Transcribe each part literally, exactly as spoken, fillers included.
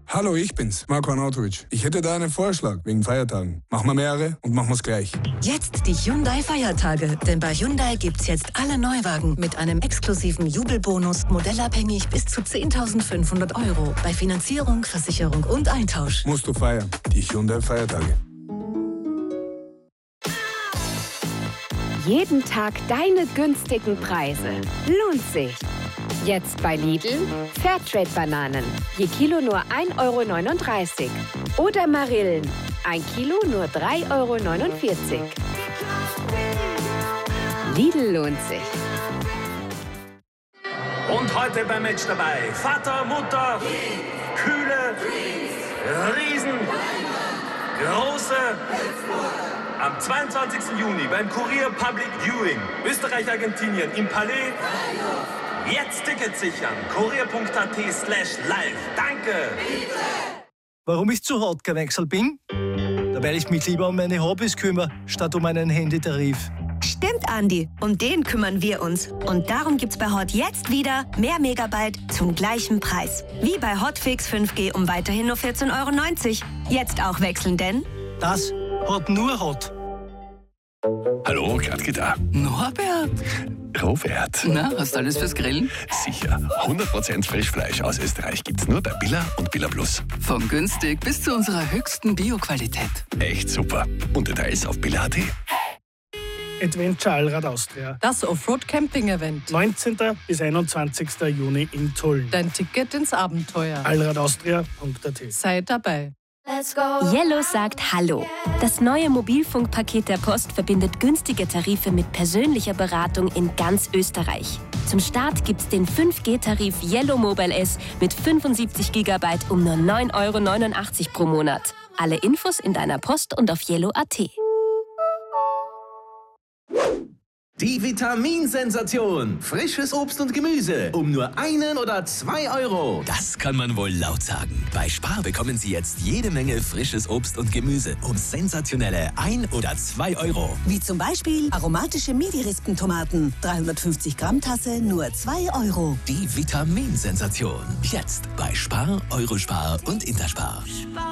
Hallo, ich bin's, Marko Arnautovic. Ich hätte da einen Vorschlag wegen Feiertagen. Machen wir mehrere und machen wir's gleich. Jetzt die Hyundai-Feiertage. Denn bei Hyundai gibt's jetzt alle Neuwagen mit einem exklusiven Jubelbonus, modellabhängig bis zu zehntausendfünfhundert Euro. Bei Finanzierung, Versicherung und Eintausch. Musst du feiern. Die Hyundai-Feiertage. Jeden Tag deine günstigen Preise. Lohnt sich. Jetzt bei Lidl Fairtrade-Bananen. Je Kilo nur ein Euro neununddreißig. Oder Marillen. Ein Kilo nur drei Euro neunundvierzig. Lidl lohnt sich. Und heute beim Match dabei Vater, Mutter, Kühle, Riesen, Große. Am zweiundzwanzigsten Juni beim Kurier Public Viewing Österreich-Argentinien im Palais. Jetzt Tickets sichern. kurier.at slash live. Danke. Warum ich zu Hot gewechselt bin? Da weil ich mich lieber um meine Hobbys kümmere, statt um einen Handytarif. Stimmt, Andi. Um den kümmern wir uns. Und darum gibt's bei Hot jetzt wieder mehr Megabyte zum gleichen Preis. Wie bei Hotfix fünf G um weiterhin nur vierzehn Euro neunzig. Jetzt auch wechseln, denn... Das hat nur Hot. Hallo, Gradke da. Norbert. Robert. Na, hast du alles fürs Grillen? Sicher. hundert Prozent Frischfleisch aus Österreich gibt's nur bei Billa und Billa Plus. Von günstig bis zu unserer höchsten Bio-Qualität. Echt super. Und Details auf billa punkt at. Adventure Allrad Austria. Das Offroad-Camping-Event. neunzehnten bis einundzwanzigsten Juni in Tulln. Dein Ticket ins Abenteuer. allradaustria punkt at. Sei dabei. Yellow sagt Hallo. Das neue Mobilfunkpaket der Post verbindet günstige Tarife mit persönlicher Beratung in ganz Österreich. Zum Start gibt's den fünf G-Tarif Yellow Mobile S mit fünfundsiebzig Gigabyte um nur neun Euro neunundachtzig pro Monat. Alle Infos in deiner Post und auf yellow punkt at. Die Vitaminsensation. Frisches Obst und Gemüse. Um nur einen oder zwei Euro. Das kann man wohl laut sagen. Bei Spar bekommen Sie jetzt jede Menge frisches Obst und Gemüse. Um sensationelle ein oder zwei Euro. Wie zum Beispiel aromatische Midi-Rispentomaten. dreihundertfünfzig Gramm Tasse, nur zwei Euro. Die Vitaminsensation. Jetzt bei Spar, Eurospar und Interspar.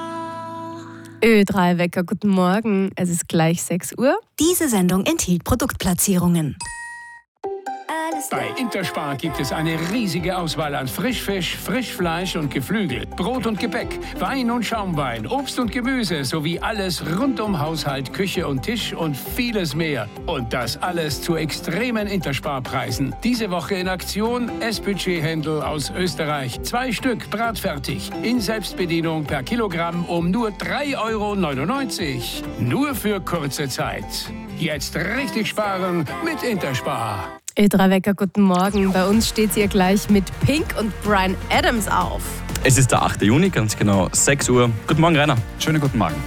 Ö drei Wecker, guten Morgen. Es ist gleich sechs Uhr. Diese Sendung enthielt Produktplatzierungen. Bei Interspar gibt es eine riesige Auswahl an Frischfisch, Frischfleisch und Geflügel, Brot und Gebäck, Wein und Schaumwein, Obst und Gemüse sowie alles rund um Haushalt, Küche und Tisch und vieles mehr. Und das alles zu extremen Interspar-Preisen. Diese Woche in Aktion S-Budget-Händel aus Österreich. Zwei Stück bratfertig, in Selbstbedienung per Kilogramm um nur drei Euro neunundneunzig. Nur für kurze Zeit. Jetzt richtig sparen mit Interspar. Ö drei Wecker, guten Morgen. Bei uns steht ihr gleich mit Pink und Bryan Adams auf. Es ist der achte Juni, ganz genau sechs Uhr. Guten Morgen, Rainer. Schönen guten Morgen.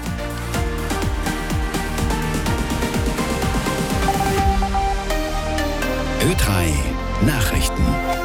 Ö drei Nachrichten.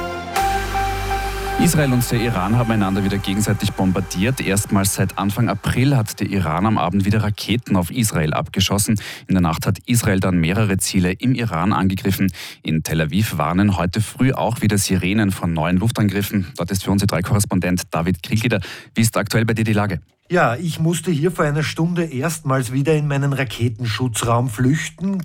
Israel und der Iran haben einander wieder gegenseitig bombardiert. Erstmals seit Anfang April hat der Iran am Abend wieder Raketen auf Israel abgeschossen. In der Nacht hat Israel dann mehrere Ziele im Iran angegriffen. In Tel Aviv warnen heute früh auch wieder Sirenen von neuen Luftangriffen. Dort ist für uns drei Korrespondent David Kriegeder. Wie ist aktuell bei dir die Lage? Ja, ich musste hier vor einer Stunde erstmals wieder in meinen Raketenschutzraum flüchten.